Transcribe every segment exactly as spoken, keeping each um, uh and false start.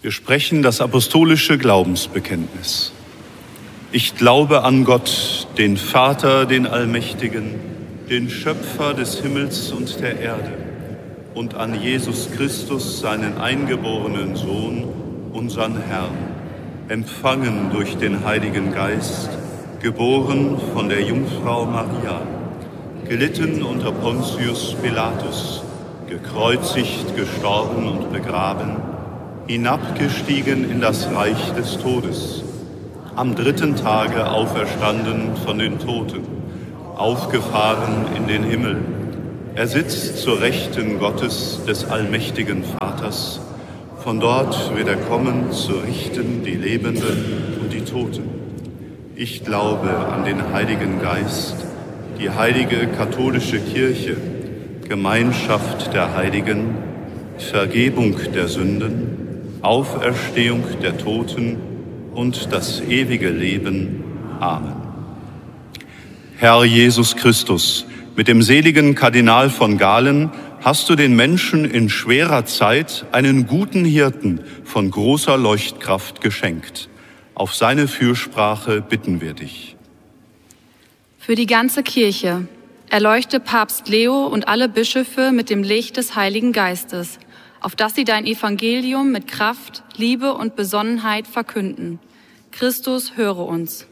Wir sprechen das apostolische Glaubensbekenntnis. Ich glaube an Gott, den Vater, den Allmächtigen, den Schöpfer des Himmels und der Erde, und an Jesus Christus, seinen eingeborenen Sohn, unseren Herrn, empfangen durch den Heiligen Geist, geboren von der Jungfrau Maria, gelitten unter Pontius Pilatus, gekreuzigt, gestorben und begraben, hinabgestiegen in das Reich des Todes, am dritten Tage auferstanden von den Toten, aufgefahren in den Himmel. Er sitzt zur Rechten Gottes des allmächtigen Vaters. Von dort wird er kommen, zu richten die Lebenden und die Toten. Ich glaube an den Heiligen Geist, die heilige katholische Kirche, Gemeinschaft der Heiligen, Vergebung der Sünden, Auferstehung der Toten und das ewige Leben. Amen. Herr Jesus Christus, mit dem seligen Kardinal von Galen hast du den Menschen in schwerer Zeit einen guten Hirten von großer Leuchtkraft geschenkt. Auf seine Fürsprache bitten wir dich. Für die ganze Kirche erleuchte Papst Leo und alle Bischöfe mit dem Licht des Heiligen Geistes, auf dass sie dein Evangelium mit Kraft, Liebe und Besonnenheit verkünden. Christus, höre uns.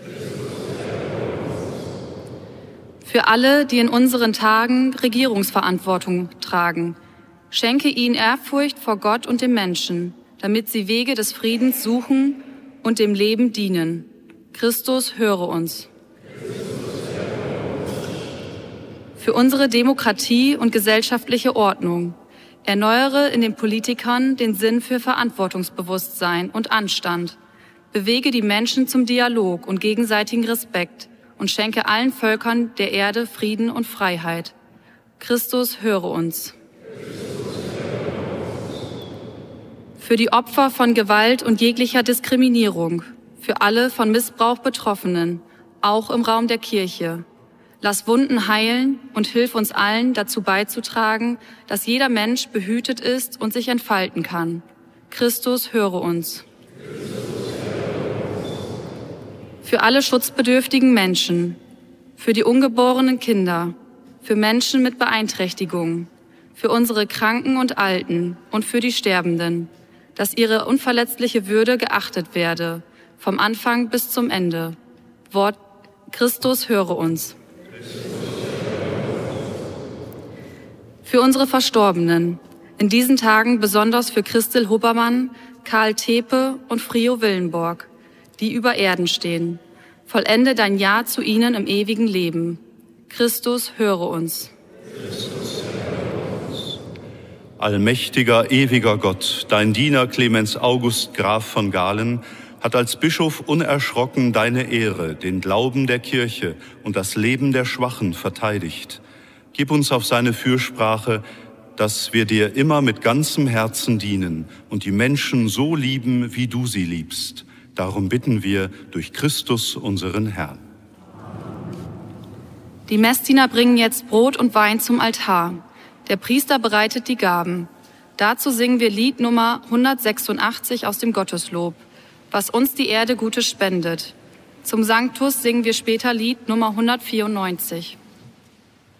Für alle, die in unseren Tagen Regierungsverantwortung tragen, schenke ihnen Ehrfurcht vor Gott und dem Menschen, damit sie Wege des Friedens suchen und dem Leben dienen. Christus, höre uns. Für unsere Demokratie und gesellschaftliche Ordnung erneuere in den Politikern den Sinn für Verantwortungsbewusstsein und Anstand, bewege die Menschen zum Dialog und gegenseitigen Respekt und schenke allen Völkern der Erde Frieden und Freiheit. Christus, höre uns. Für die Opfer von Gewalt und jeglicher Diskriminierung, für alle von Missbrauch Betroffenen, auch im Raum der Kirche, lass Wunden heilen und hilf uns allen, dazu beizutragen, dass jeder Mensch behütet ist und sich entfalten kann. Christus, höre uns. Für alle schutzbedürftigen Menschen, für die ungeborenen Kinder, für Menschen mit Beeinträchtigungen, für unsere Kranken und Alten und für die Sterbenden, dass ihre unverletzliche Würde geachtet werde, vom Anfang bis zum Ende. Wort Christus, höre uns. Für unsere Verstorbenen, in diesen Tagen besonders für Christel Hubermann, Karl Tepe und Frio Willenborg, die über Erden stehen. Vollende dein Ja zu ihnen im ewigen Leben. Christus, höre uns. Christus, höre uns. Allmächtiger, ewiger Gott, dein Diener Clemens August Graf von Galen hat als Bischof unerschrocken deine Ehre, den Glauben der Kirche und das Leben der Schwachen verteidigt. Gib uns auf seine Fürsprache, dass wir dir immer mit ganzem Herzen dienen und die Menschen so lieben, wie du sie liebst. Darum bitten wir durch Christus, unseren Herrn. Die Messdiener bringen jetzt Brot und Wein zum Altar. Der Priester bereitet die Gaben. Dazu singen wir Lied Nummer hundertsechsundachtzig aus dem Gotteslob, was uns die Erde Gutes spendet. Zum Sanctus singen wir später Lied Nummer hundertvierundneunzig.